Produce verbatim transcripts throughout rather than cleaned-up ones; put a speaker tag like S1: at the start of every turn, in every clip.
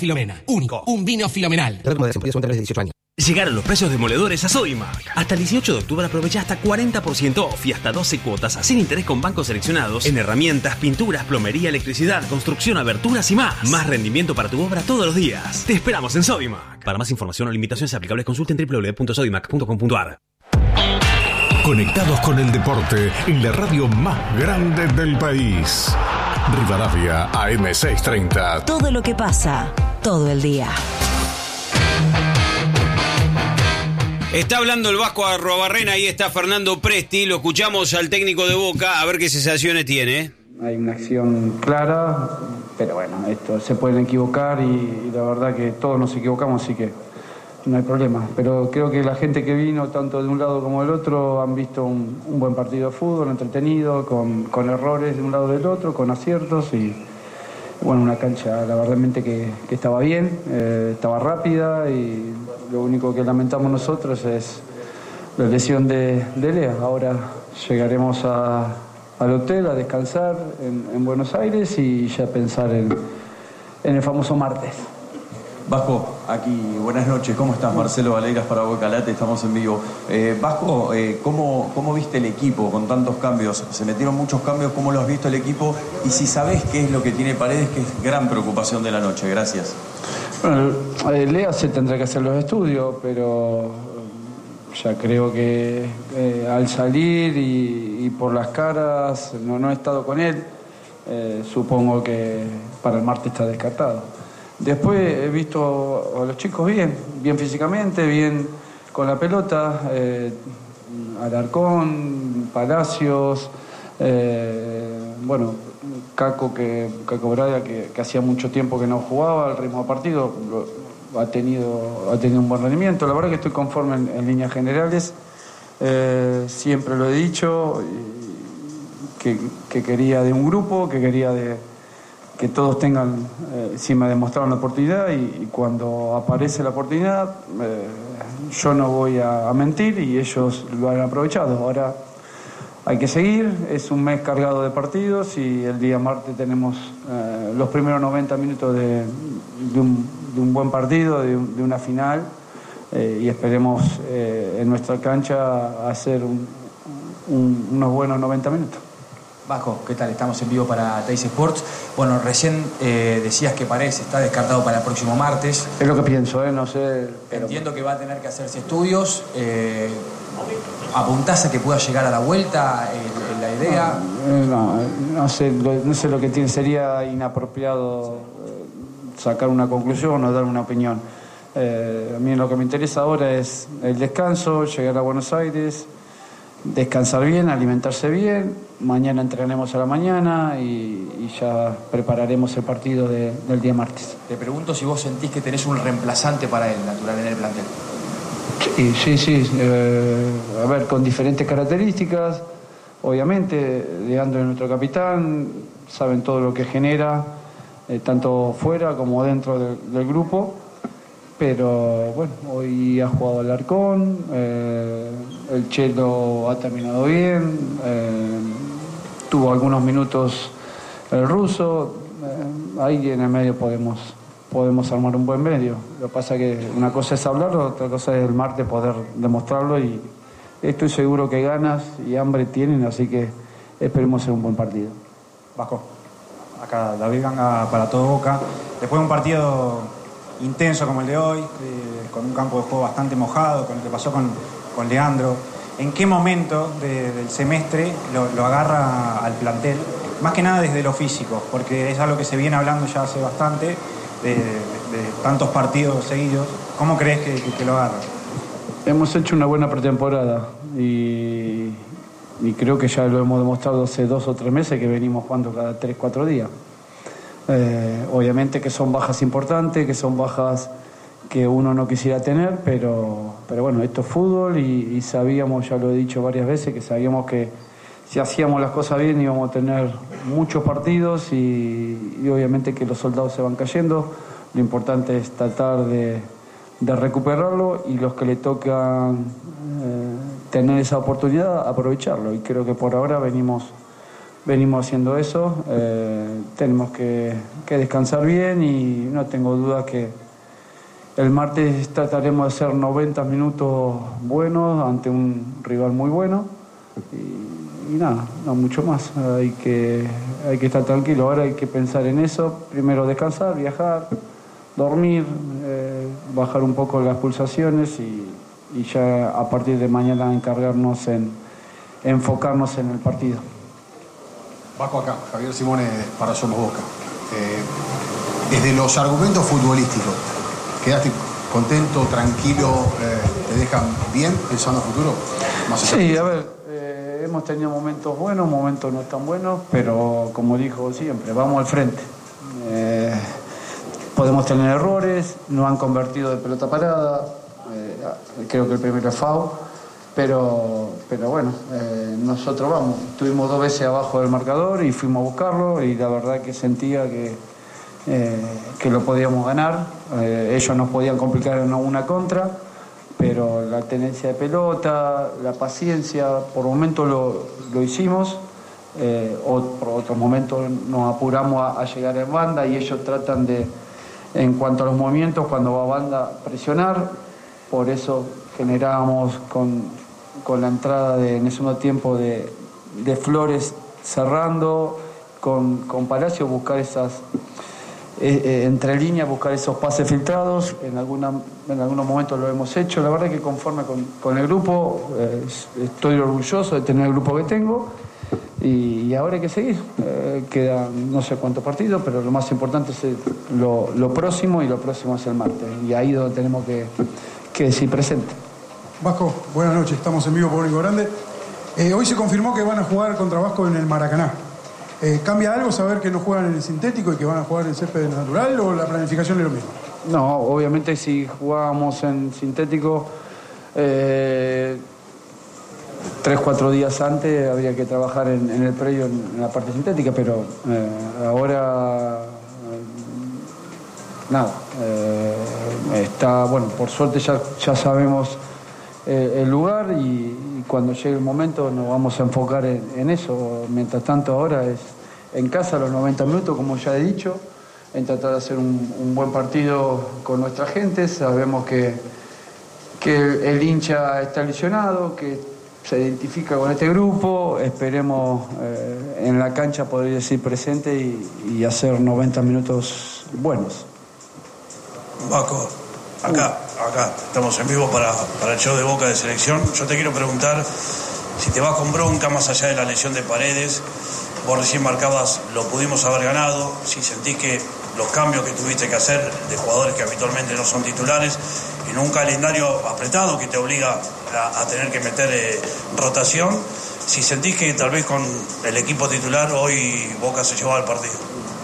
S1: Filomena. Único, un vino Filomenal.
S2: dieciocho años. Llegaron los precios demoledores a Sodimac. Hasta el dieciocho de octubre aprovecha hasta cuarenta por ciento off y hasta doce cuotas sin interés con bancos seleccionados en herramientas, pinturas, plomería, electricidad, construcción, aberturas y más. Más rendimiento para tu obra todos los días. Te esperamos en Sodimac. Para más información o limitaciones aplicables consulten doble u doble u doble u punto sodimac punto com punto a r.
S3: Conectados con el deporte en la radio más grande del país. Rivadavia A M seiscientos treinta.
S4: Todo lo que pasa, todo el día.
S5: Está hablando el Vasco Arruabarrena, ahí está Fernando Presti, lo escuchamos al técnico de Boca, a ver qué sensaciones tiene.
S6: Hay una acción clara, pero bueno, esto se pueden equivocar y, y la verdad que todos nos equivocamos, así que no hay problema. Pero creo que la gente que vino, tanto de un lado como del otro, han visto un, un buen partido de fútbol, entretenido, con, con errores de un lado y del otro, con aciertos y bueno, una cancha la verdad que, que estaba bien, eh, estaba rápida y lo único que lamentamos nosotros es la lesión de, de Lea. Ahora llegaremos a, al hotel a descansar en, en Buenos Aires y ya pensar en, en el famoso martes.
S7: Vasco, aquí, buenas noches, ¿cómo estás? Marcelo Valeiras para Boca Late, estamos en vivo. Eh, Vasco, eh, ¿cómo, ¿cómo viste el equipo con tantos cambios? Se metieron muchos cambios, ¿cómo lo has visto el equipo? Y si sabés qué es lo que tiene Paredes, que es gran preocupación de la noche, gracias.
S6: Bueno, eh, Lea se tendrá que hacer los estudios, pero ya creo que eh, al salir y, y por las caras, no, no he estado con él, eh, supongo que para el martes está descartado. Después he visto a los chicos bien, bien físicamente, bien con la pelota, eh, Alarcón, Palacios, eh, bueno, Caco, que, Caco Braga, que, que hacía mucho tiempo que no jugaba al ritmo de partido, lo, ha, tenido, ha tenido un buen rendimiento. La verdad que estoy conforme en, en líneas generales, eh, siempre lo he dicho, que, que quería de un grupo, que quería de... que todos tengan, eh, si me demostraron la oportunidad y, y cuando aparece la oportunidad, eh, yo no voy a, a mentir y ellos lo han aprovechado. Ahora hay que seguir, es un mes cargado de partidos y el día martes tenemos eh, los primeros noventa minutos de, de, un, de un buen partido, de, de una final eh, y esperemos eh, en nuestra cancha hacer un, un, unos buenos noventa minutos.
S8: Vasco, ¿qué tal? Estamos en vivo para Teis Sports. Bueno, recién eh, decías que Paredes está descartado para el próximo martes.
S6: Es lo que pienso, ¿eh? No sé. Pero...
S8: Entiendo que va a tener que hacerse estudios. Eh, ¿Apuntás a que pueda llegar a la vuelta en, en la idea?
S6: No, no, no, sé, no sé lo que tiene. Sería inapropiado sacar una conclusión o dar una opinión. Eh, a mí lo que me interesa ahora es el descanso, llegar a Buenos Aires, descansar bien, alimentarse bien, mañana entrenaremos a la mañana y, y ya prepararemos el partido de, del día martes.
S8: Te pregunto si vos sentís que tenés un reemplazante para él, natural, en el plantel.
S6: Sí, sí, sí. Eh, a ver, con diferentes características, obviamente, Leandro es nuestro capitán, saben todo lo que genera, eh, tanto fuera como dentro de, del grupo. Pero bueno, hoy ha jugado Alarcón, eh, el Chelo ha terminado bien, eh, tuvo algunos minutos el ruso, eh, ahí en el medio podemos, podemos armar un buen medio. Lo que pasa es que una cosa es hablarlo, otra cosa es el martes poder demostrarlo y estoy seguro que ganas y hambre tienen, así que esperemos hacer un buen partido.
S9: Vasco, acá David Ganga para todo Boca, después de un partido intenso como el de hoy, eh, con un campo de juego bastante mojado, con lo que pasó con, con Leandro. ¿En qué momento de, del semestre lo, lo agarra al plantel? Más que nada desde lo físico, porque es algo que se viene hablando ya hace bastante, de, de, de tantos partidos seguidos. ¿Cómo crees que, que, que lo agarra?
S6: Hemos hecho una buena pretemporada y, y creo que ya lo hemos demostrado hace dos o tres meses que venimos jugando cada tres, cuatro días. Eh, obviamente que son bajas importantes, que son bajas que uno no quisiera tener, pero, pero bueno, esto es fútbol y, y sabíamos, ya lo he dicho varias veces, que sabíamos que si hacíamos las cosas bien íbamos a tener muchos partidos y, y obviamente que los soldados se van cayendo. Lo importante es tratar de, de recuperarlo y los que le tocan eh, tener esa oportunidad, aprovecharlo. Y creo que por ahora venimos venimos haciendo eso. Eh, tenemos que, que descansar bien y no tengo duda que el martes trataremos de hacer noventa minutos buenos ante un rival muy bueno. Y, y nada, no mucho más. Hay que, hay que estar tranquilo. Ahora hay que pensar en eso. Primero descansar, viajar, dormir, eh, bajar un poco las pulsaciones y, y ya a partir de mañana encargarnos en enfocarnos en el partido.
S10: Vasco, acá, Javier Simone para Somos Boca. Eh, desde los argumentos futbolísticos, ¿quedaste contento, tranquilo, eh, te dejan bien pensando en futuro? Más
S6: sí, a ver. Hemos tenido momentos buenos, momentos no tan buenos, pero como dijo siempre, vamos al frente. Eh, podemos tener errores, no han convertido de pelota parada, eh, creo que el primero es foul, pero, pero bueno, eh, nosotros vamos. Estuvimos dos veces abajo del marcador y fuimos a buscarlo y la verdad que sentía que, eh, que lo podíamos ganar. Eh, ellos nos podían complicar en una contra, pero la tenencia de pelota, la paciencia, por momentos lo, lo hicimos, eh, o, por otros momentos nos apuramos a, a llegar en banda y ellos tratan de, en cuanto a los movimientos, cuando va a banda, presionar. Por eso generábamos con, con la entrada de, en el segundo tiempo de, de Flores cerrando, con, con Palacio buscar esas... Eh, eh, entre líneas, buscar esos pases filtrados. En, alguna, en algunos momentos lo hemos hecho. La verdad que conforme con, con el grupo, eh, estoy orgulloso de tener el grupo que tengo y, y ahora hay que seguir. Eh, quedan no sé cuántos partidos, pero lo más importante es el, lo, lo próximo, y lo próximo es el martes, y ahí es donde tenemos que, que decir presente.
S11: Vasco, buenas noches, estamos en vivo por Único Grande. Eh, hoy se confirmó que van a jugar contra Vasco en el Maracaná. Eh, ¿Cambia algo saber que no juegan en el sintético y que van a jugar en césped natural, o la planificación es lo mismo?
S6: No, obviamente si jugábamos en sintético, eh, tres, cuatro días antes habría que trabajar en, en el predio, en, en la parte sintética, pero eh, ahora eh, nada. Eh, está, bueno, por suerte ya, ya sabemos eh, el lugar y, y cuando llegue el momento nos vamos a enfocar en, en eso. Mientras tanto ahora es en casa los noventa minutos, como ya he dicho, en tratar de hacer un, un buen partido con nuestra gente. Sabemos que, que el, el hincha está lesionado, que se identifica con este grupo. Esperemos eh, en la cancha poder decir presente y, y hacer noventa minutos buenos.
S12: Vasco, acá, acá, estamos en vivo para, para el show de Boca de Selección. Yo te quiero preguntar si te vas con bronca más allá de la lesión de Paredes. Vos recién marcabas, lo pudimos haber ganado. Si sentís que los cambios que tuviste que hacer de jugadores que habitualmente no son titulares, en un calendario apretado que te obliga a, a tener que meter eh, rotación, si sentís que tal vez con el equipo titular hoy Boca se llevaba el partido.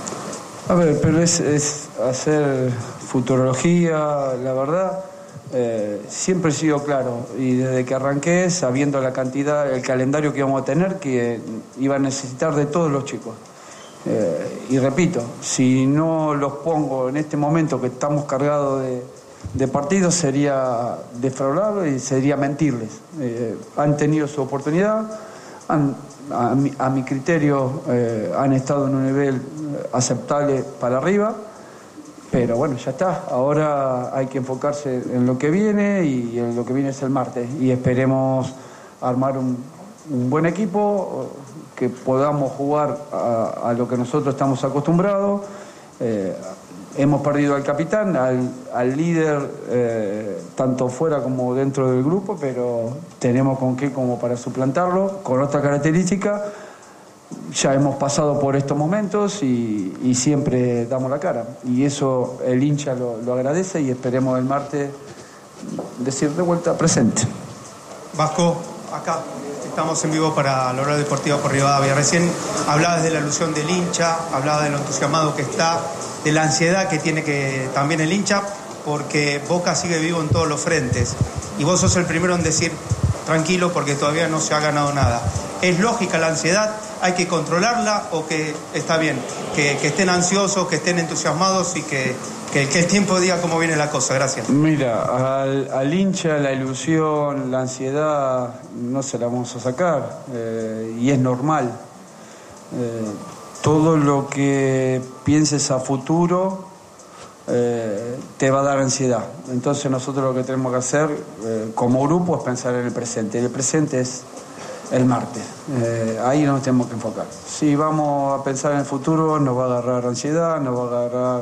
S6: A ver, pero es, es hacer futurología, la verdad. Eh, siempre he sido claro, y desde que arranqué, sabiendo la cantidad, el calendario que íbamos a tener, que iba a necesitar de todos los chicos. Eh, y repito, si no los pongo en este momento que estamos cargados de, de partidos, sería defraudable y sería mentirles. Eh, han tenido su oportunidad, han, a, mi, a mi criterio eh, han estado en un nivel aceptable para arriba. Pero bueno, ya está. Ahora hay que enfocarse en lo que viene, y en lo que viene es el martes. Y esperemos armar un, un buen equipo, que podamos jugar a, a lo que nosotros estamos acostumbrados. Eh, hemos perdido al capitán, al, al líder, eh, tanto fuera como dentro del grupo, pero tenemos con qué como para suplantarlo, con otra característica. Ya hemos pasado por estos momentos y, y siempre damos la cara. Y eso el hincha lo, lo agradece, y esperemos el martes decir de vuelta presente.
S13: Vasco, acá estamos en vivo para la hora deportiva por Rivadavia. Recién hablabas de la ilusión del hincha, hablabas de lo entusiasmado que está, de la ansiedad que tiene que también el hincha, porque Boca sigue vivo en todos los frentes. Y vos sos el primero en decir, tranquilo, porque todavía no se ha ganado nada. ¿Es lógica la ansiedad? ¿Hay que controlarla o que está bien? Que, que estén ansiosos, que estén entusiasmados y que, que, que el tiempo diga cómo viene la cosa. Gracias.
S6: Mira, al, al hincha la ilusión, la ansiedad no se la vamos a sacar, eh, y es normal. Eh, todo lo que pienses a futuro eh, te va a dar ansiedad. Entonces nosotros lo que tenemos que hacer eh, como grupo es pensar en el presente. Y el presente es el martes. Eh, ahí nos tenemos que enfocar. Si vamos a pensar en el futuro, nos va a agarrar ansiedad, nos va a agarrar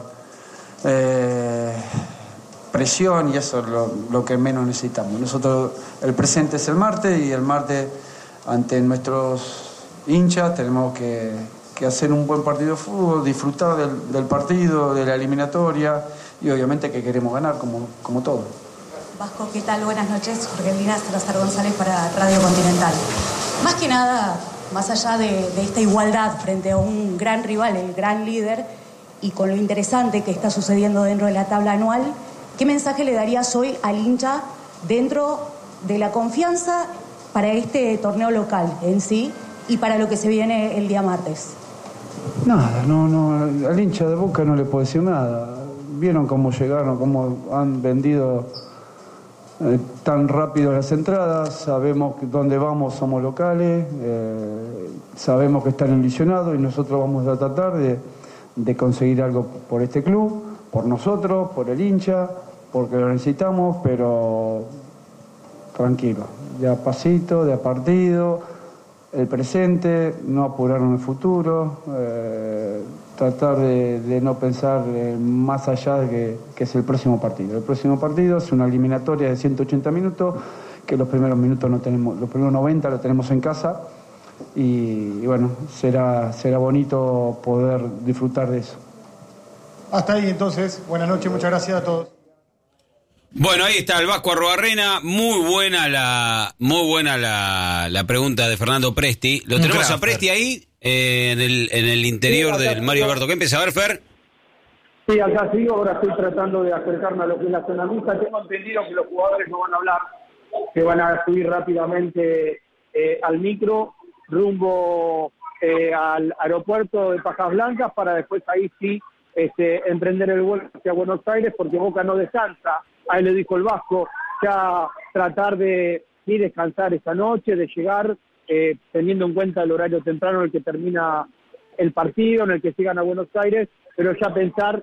S6: eh, presión, y eso es lo, lo que menos necesitamos. Nosotros, el presente es el martes, y el martes ante nuestros hinchas tenemos que, que hacer un buen partido de fútbol, disfrutar del, del partido, de la eliminatoria, y obviamente que queremos ganar como, como todos.
S14: Vasco, ¿qué tal? Buenas noches. Jorgelina Salazar González para Radio Continental. Más que nada, más allá de, de esta igualdad frente a un gran rival, el gran líder, y con lo interesante que está sucediendo dentro de la tabla anual, ¿qué mensaje le darías hoy al hincha dentro de la confianza para este torneo local en sí y para lo que se viene el día martes?
S6: Nada, no, no, al hincha de Boca no le puedo decir nada. Vieron cómo llegaron, cómo han vendido eh, tan rápido las entradas. Sabemos que donde vamos somos locales, eh, sabemos que están ilusionados, y nosotros vamos a tratar de, de conseguir algo por este club, por nosotros, por el hincha, porque lo necesitamos, pero tranquilo, de a pasito, de a partido. El presente, no apurar en el futuro, eh, tratar de, de no pensar eh, más allá de que, que es el próximo partido. El próximo partido es una eliminatoria de ciento ochenta minutos, que los primeros minutos no tenemos, los primeros noventa lo tenemos en casa, y, y bueno, será, será bonito poder disfrutar de eso.
S11: Hasta ahí entonces, buenas noches, muchas gracias a todos.
S5: Bueno, ahí está el Vasco Arruabarrena. Muy buena la muy buena la, la pregunta de Fernando Presti. Lo tenemos
S15: Gracias.
S5: a Presti ahí, eh, en, el, en el interior
S15: Sí,
S5: del Mario Alberto Kempes. A ver, Fer.
S15: Sí, acá sigo, ahora estoy tratando de acercarme a lo que es la zona mixta. Tengo entendido que los jugadores no van a hablar, que van a subir rápidamente eh, al micro, rumbo eh, al aeropuerto de Pajas Blancas, para después ahí sí este, emprender el vuelo hacia Buenos Aires, porque Boca no descansa. Ahí le dijo el Vasco, ya tratar de ir descansar esta noche, de llegar, eh, teniendo en cuenta el horario temprano en el que termina el partido, en el que sigan a Buenos Aires, pero ya pensar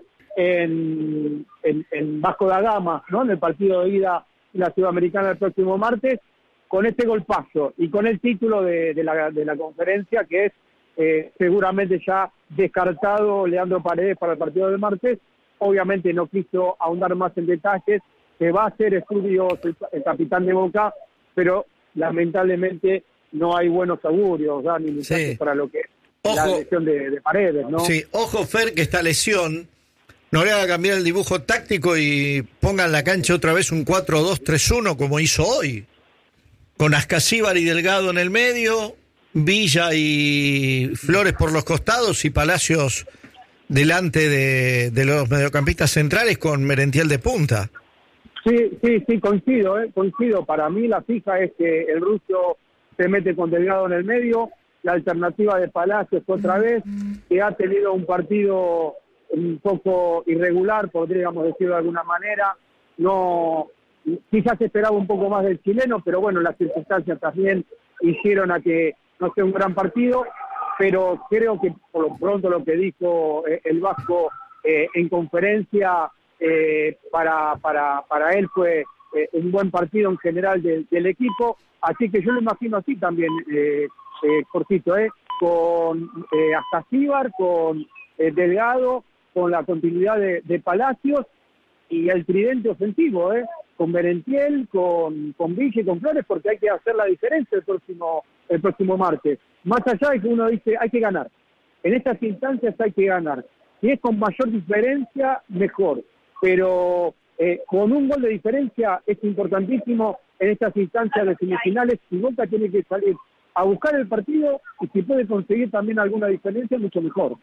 S15: en, en, en Vasco da Gama, ¿no? En el partido de ida en la Sudamericana el próximo martes, con este golpazo y con el título de, de, la, de la conferencia, que es eh, seguramente ya descartado Leandro Paredes para el partido del martes. Obviamente no quiso ahondar más en detalles, que va a hacer estudios el, el capitán de Boca, pero lamentablemente no hay buenos augurios, ¿no? Ni mensajes
S16: Sí.
S15: para lo que es
S16: Ojo.
S15: la lesión de, de Paredes, ¿no?
S16: Sí, ojo, Fer, que esta lesión no le haga cambiar el dibujo táctico y ponga en la cancha otra vez un cuatro dos tres uno como hizo hoy, con Ascasíbar y Delgado en el medio, Villa y Flores por los costados y Palacios delante de, de los mediocampistas centrales, con Merentiel de punta.
S15: Sí, sí, sí, coincido, ¿eh? coincido. Para mí la fija es que el ruso se mete con Delgado en el medio, la alternativa de Palacios otra vez, que ha tenido un partido un poco irregular, podríamos decirlo de alguna manera. No, quizás se esperaba un poco más del chileno, pero bueno, las circunstancias también hicieron a que no sea un gran partido, pero creo que por lo pronto lo que dijo eh, el Vasco eh, en conferencia eh, para, para, para él fue eh, un buen partido en general de, del equipo, así que yo lo imagino así también, eh, eh, cortito, eh, con eh, Ascasíbar, con eh, Delgado, con la continuidad de, de Palacios y el tridente ofensivo, eh, con Merentiel, con, con Villa y con Flores, porque hay que hacer la diferencia el próximo, el próximo martes. Más allá de que uno dice, hay que ganar. En estas instancias hay que ganar. Si es con mayor diferencia, mejor. Pero eh, con un gol de diferencia es importantísimo en estas instancias de semifinales, y Boca tiene que salir a buscar el partido, y si puede conseguir también alguna diferencia, mucho mejor.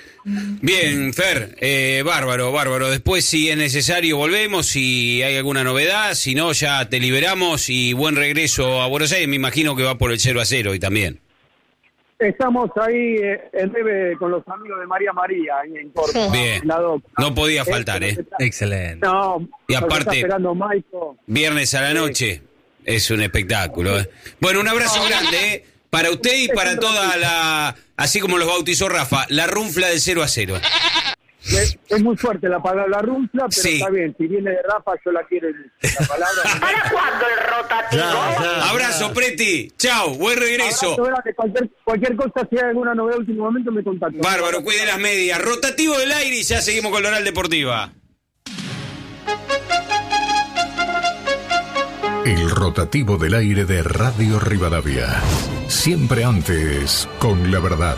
S5: Bien, Fer, eh, bárbaro, bárbaro. Después, si es necesario, volvemos, si hay alguna novedad, si no, ya te liberamos, y buen regreso a Buenos Aires. Me imagino que va por el cero a cero y también.
S15: Estamos ahí eh, en breve con los amigos de María María, ahí en Córdoba.
S5: Bien,
S15: la doc.
S5: no podía faltar, ¿eh?
S16: Excelente.
S15: No,
S5: y
S15: nos está
S5: aparte,
S15: esperando Maico.
S5: viernes a la noche, es un espectáculo, ¿eh? Bueno, un abrazo grande, ¿eh? Para usted y para toda la así como los bautizó Rafa, la runfla del cero a cero.
S15: Es, es muy fuerte la palabra runfla, pero
S5: Sí.
S15: está bien. Si viene de Rafa, yo la quiero. La palabra.
S17: ¿Para cuándo el rotativo?
S16: Ya, ya,
S5: Abrazo,
S16: ya.
S5: Preti. Chau, buen regreso.
S15: Abrazo grande. Cualquier, cualquier cosa, si hay alguna novedad en último momento, me contacto.
S5: Bárbaro, cuide las medias. Rotativo del aire y ya seguimos con la Oral Deportiva.
S3: El rotativo del aire de Radio Rivadavia. Siempre antes, con la verdad.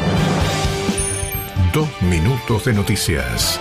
S3: Dos minutos de noticias.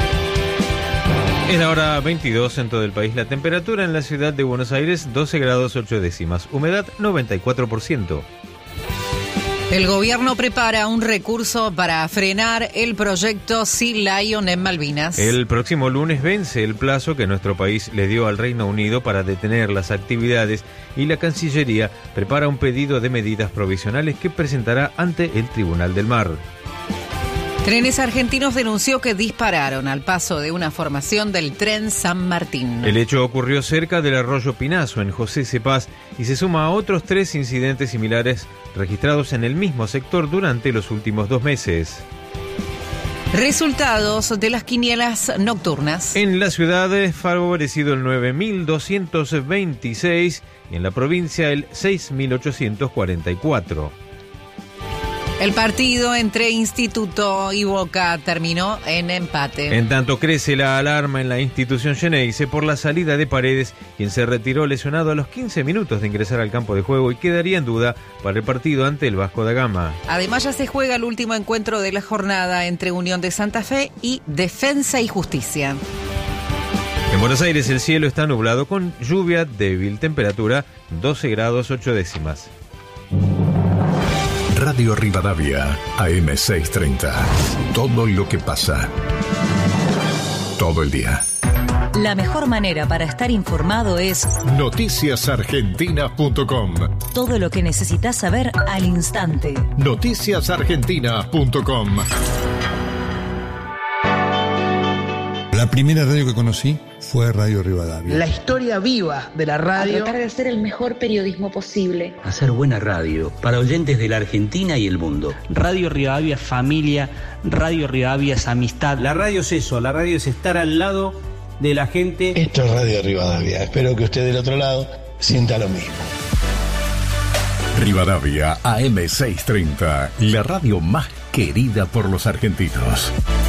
S18: Es la hora veintidós en todo el país. La temperatura en la ciudad de Buenos Aires, doce grados ocho décimas. Humedad, noventa y cuatro por ciento.
S19: El gobierno prepara un recurso para frenar el proyecto Sea Lion en Malvinas.
S18: El próximo lunes vence el plazo que nuestro país le dio al Reino Unido para detener las actividades y la Cancillería prepara un pedido de medidas provisionales que presentará ante el Tribunal del Mar.
S19: Trenes Argentinos denunció que dispararon al paso de una formación del tren San Martín.
S18: El hecho ocurrió cerca del arroyo Pinazo, en José Cepaz, y se suma a otros tres incidentes similares registrados en el mismo sector durante los últimos dos meses.
S19: Resultados de las quinielas nocturnas.
S18: En la ciudad favorecido el nueve mil doscientos veintiséis y en la provincia el seis mil ochocientos cuarenta y cuatro.
S19: El partido entre Instituto y Boca terminó en empate.
S18: En tanto crece la alarma en la institución Xeneize por la salida de Paredes, quien se retiró lesionado a los quince minutos de ingresar al campo de juego y quedaría en duda para el partido ante el Vasco da Gama.
S19: Además ya se juega el último encuentro de la jornada entre Unión de Santa Fe y Defensa y Justicia.
S18: En Buenos Aires el cielo está nublado con lluvia débil, temperatura doce grados ocho décimas.
S3: Radio Rivadavia, A M seiscientos treinta. Todo lo que pasa. Todo el día.
S4: La mejor manera para estar informado es
S3: noticias argentinas punto com.
S4: todo lo que necesitas saber al instante.
S3: noticias argentinas punto com.
S20: La primera radio que conocí fue Radio Rivadavia.
S21: La historia viva de la radio.
S22: A tratar de hacer el mejor periodismo posible.
S23: Hacer buena radio para oyentes de la Argentina y el mundo.
S24: Radio Rivadavia es familia, Radio Rivadavia es amistad.
S25: La radio es eso, la radio es estar al lado de la gente.
S26: Esto es Radio Rivadavia. Espero que usted del otro lado sienta lo mismo.
S3: Rivadavia A M seiscientos treinta, la radio más querida por los argentinos.